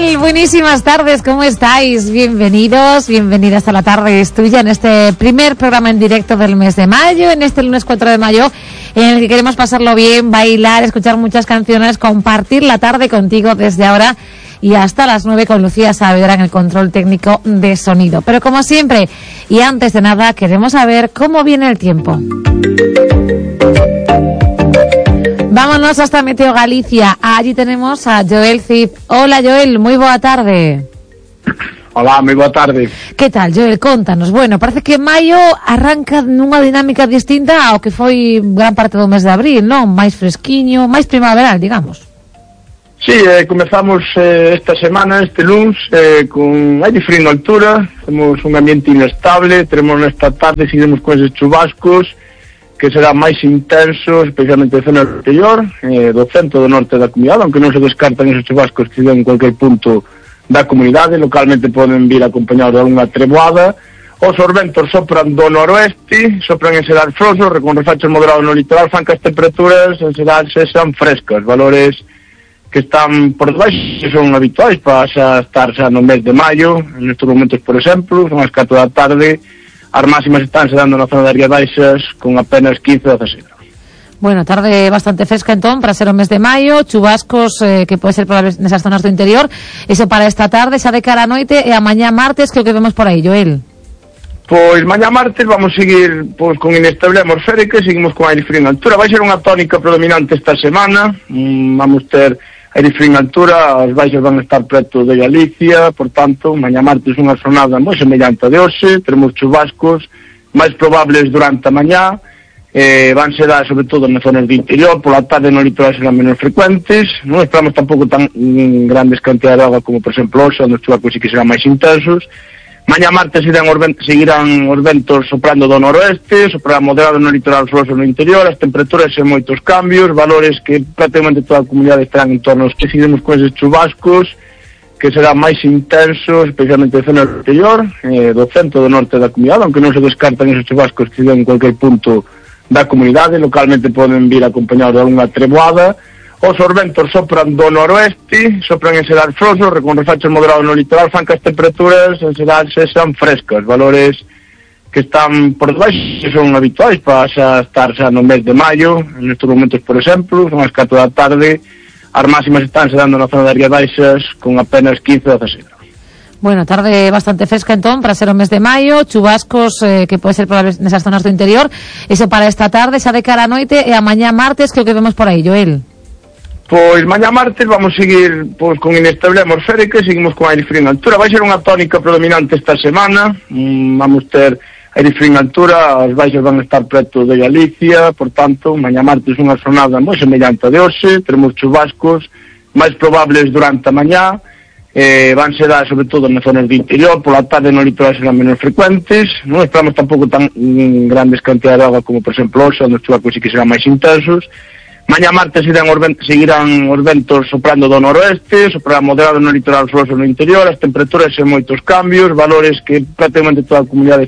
tal? Buenísimas tardes, ¿cómo estáis? Bienvenidos, bienvenidas a La Tarde es Tuya en este primer programa en directo del mes de mayo, en este lunes 4 de mayo, en el que queremos pasarlo bien, bailar, escuchar muchas canciones, compartir la tarde contigo desde ahora y hasta las 9 con Lucía Saavedra en el control técnico de sonido. Pero como siempre, y antes de nada, queremos saber cómo viene el tiempo. Vámonos hasta Meteo Galicia. Allí tenemos a Joel Cid. Hola, Joel, moi boa tarde. Hola, moi boa tarde. Que tal, Joel? Contanos. Bueno, parece que maio arranca nunha dinámica distinta ao que foi gran parte do mes de abril, non? Máis fresquiño, máis primaveral, digamos. Sí, comezamos esta semana, este luns, con aire frío na altura, temos un ambiente inestable, teremos nesta tarde, seguiremos con eses chubascos, que será máis intenso, especialmente de zona interior, do centro do norte da comunidade, aunque non se descartan esos chubascos que se den en cualquier punto da comunidade, localmente poden vir acompañados de alguna treboada. Os ventos sopran do noroeste, sopran en xeral frosos, con refachos moderados no litoral, fan que as temperaturas en xeral sean frescas, valores que están por debaixo, que son habituais para estar xa no mes de maio, nestes momentos, por exemplo, son as 4 da tarde, as máximas están se dando na zona das Rías Baixas con apenas 15 a 16 grados. Bueno, tarde bastante fresca entón para ser o mes de maio, chubascos que pode ser probables nesas zonas do interior. Iso para esta tarde, xa de cara a noite e a mañá martes, que o que vemos por aí, Joel. Pois mañá martes vamos seguir con inestabilidade atmosférica, seguimos con aire frío en altura. Vai ser unha tónica predominante esta semana, vamos ter aire frío en altura, as baixas van a estar preto de Galicia, por tanto, mañá martes unha jornada moi semellante a de hoxe, teremos chubascos máis probables durante a mañá, van ser sobre todo nas zonas de interior, pola tarde no litoral serán menos frecuentes, non esperamos tampouco tan grandes cantidades de agua como por exemplo hoxe, onde os chubascos sí que serán máis intensos. Mañá martes seguirán os ventos soprando do noroeste, soprarán moderado no litoral froso no interior, as temperaturas en moitos cambios, valores que prácticamente toda a comunidade estarán en torno aos que seguiremos con eses chubascos, que serán máis intensos, especialmente de zona interior, do centro do norte da comunidade, aunque non se descartan esos chubascos que se den en cualquier punto da comunidade, localmente poden vir acompañados de alguna treboada. Os ventos sopran do noroeste, sopran en xeral frosos, con refachos moderados no litoral, fan que as temperaturas en xeral sean frescas, valores que están por debaixo, que son habituais para estar xa no mes de maio, nestes momentos, por exemplo, son as 4 da tarde, as máximas están se dando na zona das Rías Baixas con apenas 15 a 16 grados. Bueno, tarde bastante fresca entón para ser o mes de maio, chubascos que pode ser probables nesas zonas do interior. Iso para esta tarde, xa de cara a noite e a mañá martes, que o que vemos por aí, Joel. Pois mañá martes vamos seguir con inestabilidade atmosférica, seguimos con aire frío en altura. Vai ser unha tónica predominante esta semana, vamos ter aire frío en altura, as baixas van a estar preto de Galicia, por tanto, mañá martes unha jornada moi semellante a de hoxe, teremos chubascos máis probables durante a mañá, van ser sobre todo nas zonas de interior, pola tarde no litoral serán menos frecuentes, non esperamos tampouco tan grandes cantidades de agua como por exemplo hoxe, onde os chubascos sí que serán máis intensos. Mañá martes seguirán os ventos soprando do noroeste, soprarán moderado no litoral froso no interior, as temperaturas en moitos cambios, valores que prácticamente toda a comunidade